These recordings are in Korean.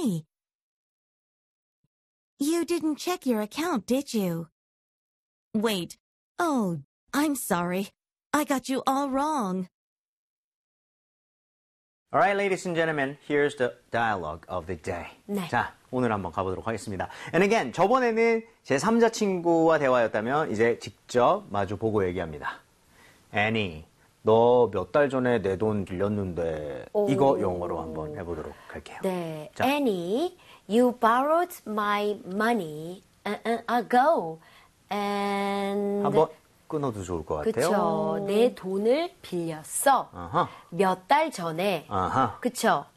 Hey, you didn't check your account, did you? Wait. Oh, I'm sorry. I got you all wrong. Alright, ladies and gentlemen, here's the dialogue of the day. 네. 자, 오늘 한번 가보도록 하겠습니다. And again, 저번에는 제 3자 친구와 대화였다면 이제 직접 마주 보고 얘기합니다. Annie, 너 몇 달 전에 내 돈 빌렸는데 이거 영어로 한번 해보도록 할게요. 네, 자. Annie, you borrowed my money ago, and 한번 끊어도 좋을 것 같아요. 그쵸, 내 돈을 빌렸어. 아하. 몇 달 전에. 아하. 그쵸.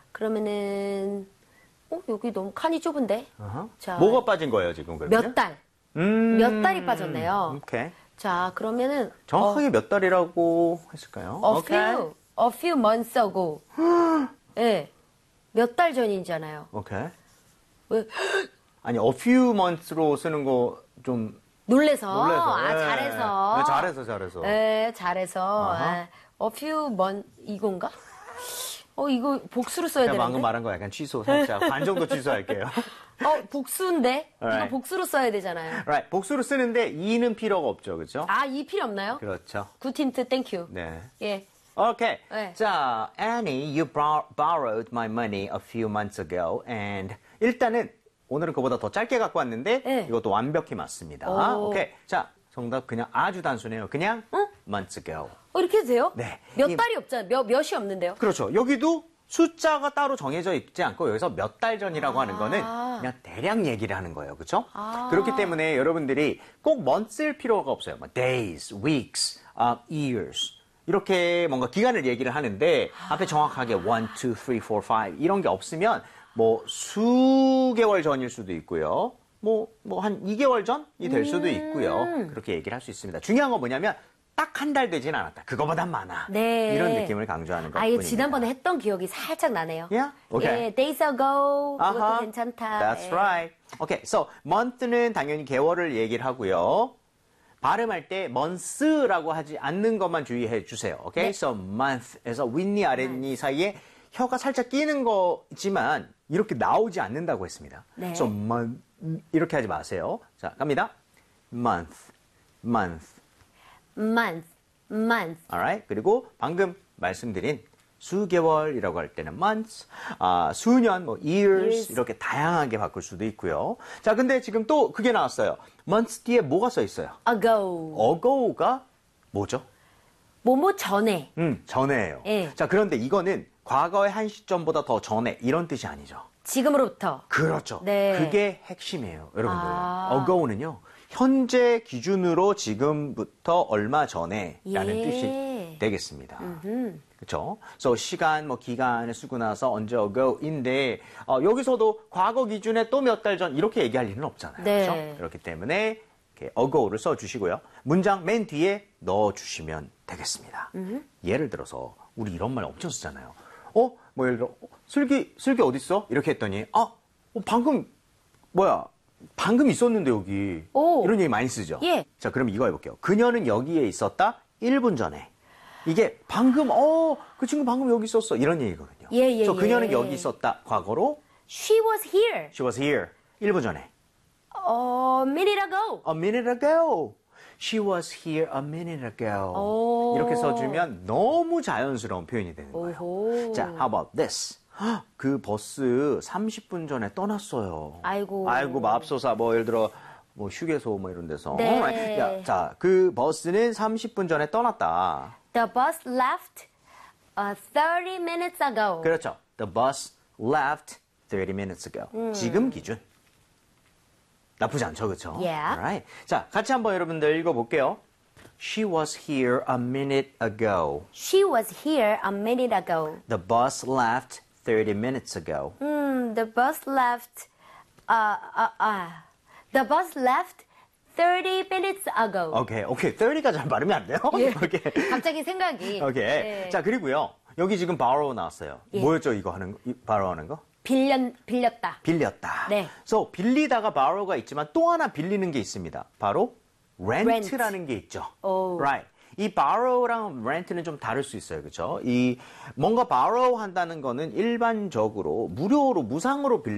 그러면은 여기 너무 칸이 좁은데. 아하. 자, 뭐가 빠진 거예요, 지금 그러면? 몇 달. 몇 달이 빠졌네요. 오케이. 자, 그러면은 정확하게 몇 달이라고 했을까요? a few months ago. 네. 몇 달 전이잖아요. 오케이. 왜? 아니, a few months로 쓰는 거 좀 놀래서. 네. 잘해서. 네, 잘해서. 네, 잘해서. 아하. a few months, 이건가? 이거 복수로 써야 제가 되는데. 방금 말한 거 약간 취소, 살짝. 반 정도 취소할게요. 복수인데? Alright. 이거 복수로 써야 되잖아요. Right. 복수로 쓰는데 이는 필요가 없죠, 그죠? 이 필요 없나요? 그렇죠. 굿 힌트, 땡큐. 네. 예. 오케이. 네. 자, Annie, you borrowed my money a few months ago, and 일단은 오늘은 그보다 더 짧게 갖고 왔는데 네. 이것도 완벽히 맞습니다. 오. 오케이. 자, 정답 그냥 아주 단순해요. 그냥 months ago. 이렇게 해도 돼요? 네. 몇 달이 없잖아요. 몇이 없는데요? 그렇죠. 여기도 숫자가 따로 정해져 있지 않고 여기서 몇 달 전이라고 하는 거는 그냥 대략 얘기를 하는 거예요. 그렇죠? 그렇기 때문에 여러분들이 꼭 months일 필요가 없어요. 뭐 days, weeks, years. 이렇게 뭔가 기간을 얘기를 하는데 앞에 정확하게 1, 2, 3, 4, 5 이런 게 없으면 뭐 수개월 전일 수도 있고요. 뭐 한 2개월 전이 될 수도 있고요. 그렇게 얘기를 할 수 있습니다. 중요한 건 뭐냐면 딱 한 달 되진 않았다. 그거보단 많아. 네. 이런 느낌을 강조하는 것 이거 뿐입니다. 지난번에 했던 기억이 살짝 나네요. Yeah? Okay. 예, days ago. 그것도 아하. 괜찮다. That's 예. right. Okay, so month는 당연히 개월을 얘기를 하고요. 발음할 때 months라고 하지 않는 것만 주의해 주세요. Okay, 네. so month에서 윗니 아랫니 사이에 혀가 살짝 끼는 거지만 이렇게 나오지 않는다고 했습니다. 네. So month 이렇게 하지 마세요. 자, 갑니다. month, month. month. Alright. 그리고 방금 말씀드린 수개월이라고 할 때는 months, 수년, 뭐 years 이렇게 다양하게 바꿀 수도 있고요. 자, 근데 지금 또 그게 나왔어요. months 뒤에 뭐가 써 있어요? ago가 뭐죠? 뭐뭐 전에. 전에예요. 예. 자, 그런데 이거는 과거의 한 시점보다 더 전에 이런 뜻이 아니죠. 지금으로부터. 그렇죠. 네. 그게 핵심이에요, 여러분들. ago는요. 현재 기준으로 지금부터 얼마 전에라는 예. 뜻이 되겠습니다. 그렇죠? So 시간, 뭐 기간을 쓰고 나서 언제 ago인데 여기서도 과거 기준에 또 몇 달 전 이렇게 얘기할 일은 없잖아요. 네. 그렇죠? 그렇기 때문에 이렇게 ago를 써주시고요. 문장 맨 뒤에 넣어주시면 되겠습니다. 예를 들어서 우리 이런 말 엄청 쓰잖아요. 뭐 예를 들어 슬기 어디 있어? 이렇게 했더니 방금 있었는데 여기 오. 이런 얘기 많이 쓰죠. 예. 자, 그럼 이거 해볼게요. 그녀는 여기에 있었다 1분 전에. 이게 방금 그 친구 방금 여기 있었어 이런 얘기거든요. 예. 그래서 그녀는 여기 있었다 과거로 She was here. She was here 1분 전에. A minute ago. A minute ago. She was here a minute ago. 오. 이렇게 써주면 너무 자연스러운 표현이 되는 거예요. 오호. 자, how about this? 그 버스 30분 전에 떠났어요. 아이고. 맙소사. 뭐 예를 들어 뭐 휴게소 뭐 이런 데서. 네. 자, 그 버스는 30분 전에 떠났다. The bus left 30 minutes ago. 그렇죠. The bus left 30 minutes ago. 지금 기준. 나쁘지 않죠, 그렇죠? Yeah. Alright. 자, 같이 한번 여러분들 읽어볼게요. She was here a minute ago. She was here a minute ago. The bus left 30 minutes ago. The bus left. The bus left 30 minutes ago. 오케이. 30가 잘 발음이 안 돼요? 예. 오케이. 갑자기 생각이. 오케이. 예. 자, 그리고요. 여기 지금 borrow 나왔어요. 예. 뭐였죠, borrow 하는 거? 빌렸다. 빌렸다. 네. So, 빌리다가 borrow가 있지만 또 하나 빌리는 게 있습니다. 바로 rent라는 게 있죠. 오. Right. 이 borrow랑 rent는 좀 다를 수 있어요. 그렇죠? 이 뭔가 borrow 한다는 거는 일반적으로 무료로 무상으로 빌릴